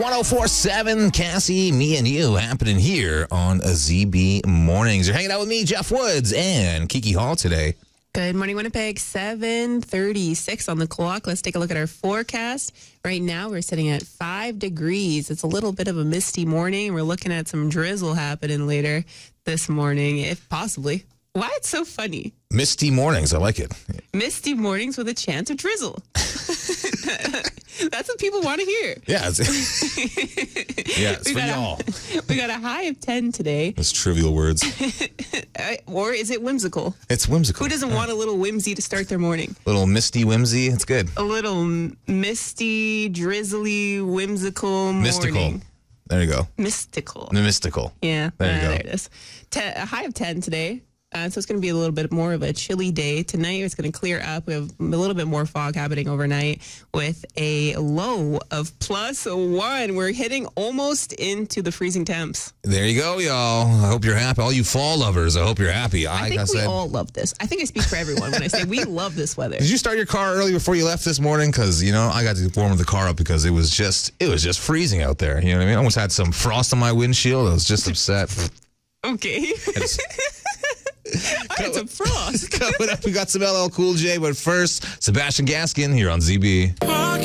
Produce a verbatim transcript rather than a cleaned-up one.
one oh four point seven, Cassie, me and you, happening here on a Z B Mornings. You're hanging out with me, Jeff Woods, and Kiki Hall today. Good morning, Winnipeg. seven thirty-six on the clock. Let's take a look at our forecast. Right now, we're sitting at five degrees. It's a little bit of a misty morning. We're looking at some drizzle happening later this morning, if possibly. Why it's so funny? Misty mornings, I like it. Misty mornings with a chance of drizzle. That's what people want to hear. Yeah, it's, yeah, it's we for got y'all. A, we got a high of ten today. Those trivial words. Or is it whimsical? It's whimsical. Who doesn't yeah. want a little whimsy to start their morning? Little misty whimsy, it's good. A little misty, drizzly, whimsical morning. Mystical. There you go. Mystical. Mystical. Yeah. There you uh, go. There it is. Ten, a high of ten today. Uh, so it's going to be a little bit more of a chilly day. Tonight it's going to clear up. We have a little bit more fog happening overnight with a low of plus one. We're hitting almost into the freezing temps. There you go, y'all. I hope you're happy. All you fall lovers, I hope you're happy. I Like think I we said, all love this. I think I speak for everyone when I say we love this weather. did you start your car early before you left this morning? Because, you know, I got to warm the car up because it was just, it was just freezing out there. You know what I mean? I almost had some frost on my windshield. I was just upset. Okay. I had some frost. Coming up, we got some L L Cool J, but first, Sebastian Gaskin here on Z B.